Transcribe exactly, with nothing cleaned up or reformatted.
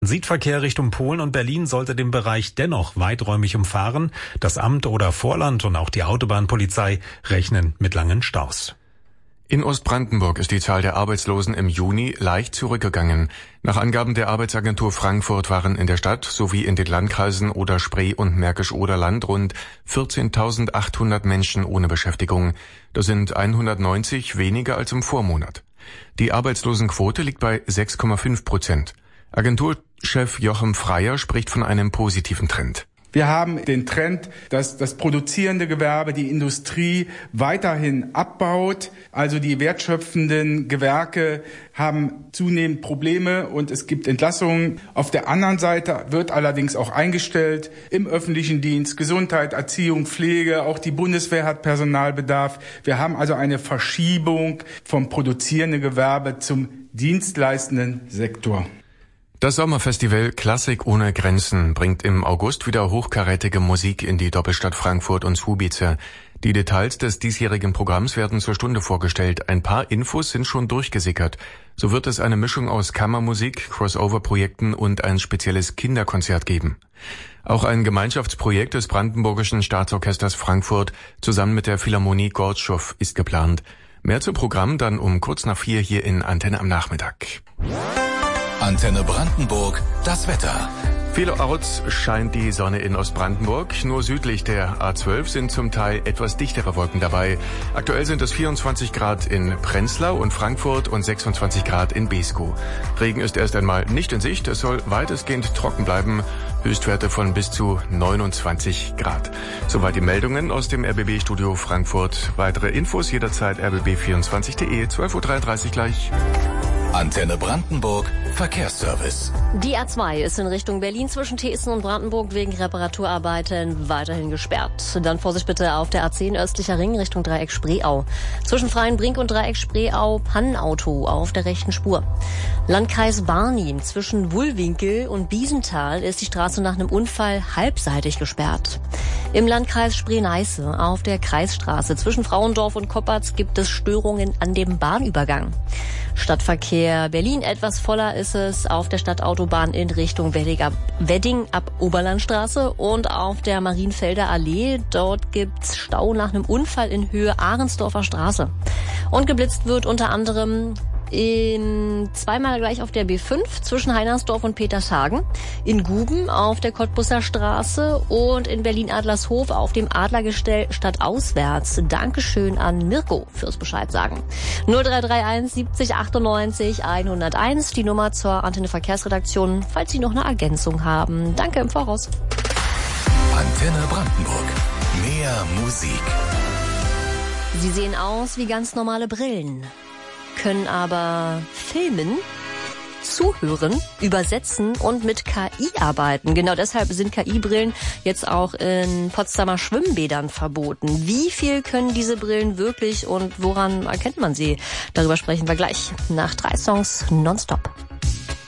Transitverkehr Richtung Polen und Berlin sollte den Bereich dennoch weiträumig umfahren. Das Amt oder Vorland und auch die Autobahnpolizei rechnen mit langen Staus. In Ostbrandenburg ist die Zahl der Arbeitslosen im Juni leicht zurückgegangen. Nach Angaben der Arbeitsagentur Frankfurt waren in der Stadt sowie in den Landkreisen Oder-Spree und Märkisch-Oder-Land rund vierzehntausendachthundert Menschen ohne Beschäftigung. Das sind hundertneunzig weniger als im Vormonat. Die Arbeitslosenquote liegt bei sechs Komma fünf Prozent. Agenturchef Jochen Freier spricht von einem positiven Trend. Wir haben den Trend, dass das produzierende Gewerbe, die Industrie weiterhin abbaut. Also die wertschöpfenden Gewerke haben zunehmend Probleme und es gibt Entlassungen. Auf der anderen Seite wird allerdings auch eingestellt im öffentlichen Dienst, Gesundheit, Erziehung, Pflege. Auch die Bundeswehr hat Personalbedarf. Wir haben also eine Verschiebung vom produzierenden Gewerbe zum dienstleistenden Sektor. Das Sommerfestival Klassik ohne Grenzen bringt im August wieder hochkarätige Musik in die Doppelstadt Frankfurt und Słubice. Die Details des diesjährigen Programms werden zur Stunde vorgestellt. Ein paar Infos sind schon durchgesickert. So wird es eine Mischung aus Kammermusik, Crossover-Projekten und ein spezielles Kinderkonzert geben. Auch ein Gemeinschaftsprojekt des Brandenburgischen Staatsorchesters Frankfurt zusammen mit der Philharmonie Gortschow ist geplant. Mehr zum Programm dann um kurz nach vier hier in Antenne am Nachmittag. Antenne Brandenburg, das Wetter. Vielerorts scheint die Sonne in Ostbrandenburg. Nur südlich der A zwölf sind zum Teil etwas dichtere Wolken dabei. Aktuell sind es vierundzwanzig Grad in Prenzlau und Frankfurt und sechsundzwanzig Grad in Beeskow. Regen ist erst einmal nicht in Sicht. Es soll weitestgehend trocken bleiben. Höchstwerte von bis zu neunundzwanzig Grad. Soweit die Meldungen aus dem R B B-Studio Frankfurt. Weitere Infos jederzeit r b b vierundzwanzig punkt de, zwölf Uhr dreiunddreißig gleich. Antenne Brandenburg, Verkehrsservice. Die A zwei ist in Richtung Berlin zwischen Theesen und Brandenburg wegen Reparaturarbeiten weiterhin gesperrt. Dann Vorsicht bitte auf der A zehn östlicher Ring Richtung Dreieck Spreeau. Zwischen Freienbrink und Dreieck Spreeau Pannenauto auf der rechten Spur. Landkreis Barnim zwischen Wullwinkel und Biesenthal ist die Straße nach einem Unfall halbseitig gesperrt. Im Landkreis Spree-Neiße auf der Kreisstraße zwischen Frauendorf und Koppertz gibt es Störungen an dem Bahnübergang. Stadtverkehr Berlin etwas voller ist es auf der Stadtautobahn in Richtung Wedding ab, Wedding ab Oberlandstraße und auf der Marienfelder Allee. Dort gibt's Stau nach einem Unfall in Höhe Ahrensdorfer Straße. Und geblitzt wird unter anderem in zweimal gleich auf der B fünf zwischen Heinersdorf und Petershagen, in Guben auf der Cottbusser Straße und in Berlin-Adlershof auf dem Adlergestell stadtauswärts. Dankeschön an Mirko fürs Bescheid sagen. null drei drei eins siebzig achtundneunzig hunderteins, die Nummer zur Antenne Verkehrsredaktion, falls Sie noch eine Ergänzung haben. Danke im Voraus. Antenne Brandenburg. Mehr Musik. Sie sehen aus wie ganz normale Brillen, können aber filmen, zuhören, übersetzen und mit K I arbeiten. Genau deshalb sind K I-Brillen jetzt auch in Potsdamer Schwimmbädern verboten. Wie viel können diese Brillen wirklich und woran erkennt man sie? Darüber sprechen wir gleich nach drei Songs nonstop.